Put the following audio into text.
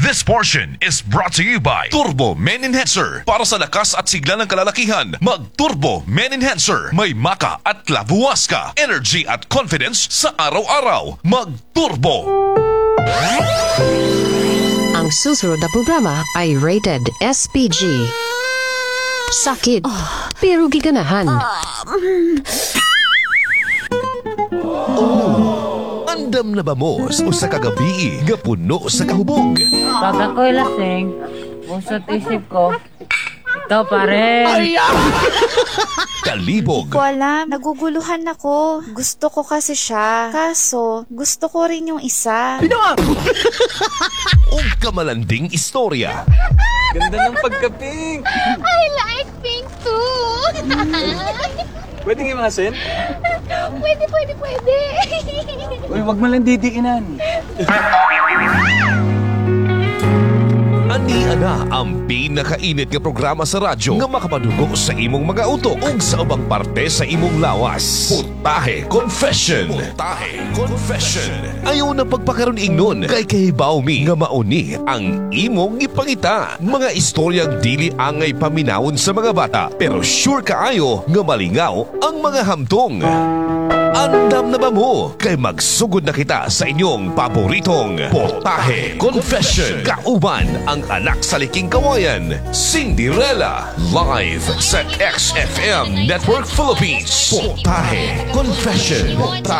This portion is brought to you by Turbo Men Enhancer. Para sa lakas at sigla ng kalalakihan, mag-Turbo Men Enhancer. May maka at labuwas ka. Energy at confidence sa araw-araw. Mag-Turbo! Ang susunod na programa ay rated SPG. Sakit, pero giganahan. Andam na ba mo sa kagabi nga puno sa kahubog? Pag ako'y lasing, pusot isip ko, ito pa rin. Kalibog. Ko alam, naguguluhan ako. Gusto ko kasi siya. Kaso, gusto ko rin yung isa. O kamalanding istorya. Ganda ng pagka-pink. I like pink too. Pwede nga mga sen? Pwede. Uy, wag mo lang didiinan. Ani ana ang pinakainit nga programa sa radyo nga makapadugo sa imong mga utok ug sa ubang parte sa imong lawas. Putahe Confession. Ayaw na pagpakaroon ingnon kay kahibaw mi nga mauni ang imong ipangita. Mga istoryang dili angay paminawon sa mga bata pero sure kaayo nga malingaw ang mga hamtong. Andam na ba mo? Kay magsugod na kita sa inyong paboritong Potahe Confession. Kauban ang anak sa liking kawayan, Cinderella. Live sa XFM Network Philippines. Potahe Confession.